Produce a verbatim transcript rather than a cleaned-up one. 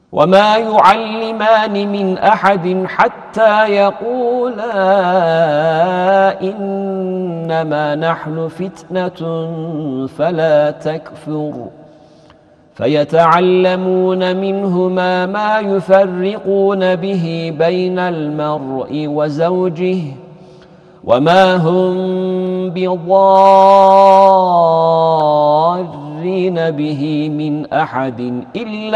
وما يعلمان من أحد حتى يقولا إنما نحن فتنة فلا تكفر فيتعلمون منهما ما يفرقون به بين المرء وزوجه وما هم بضارين به من أحد إلا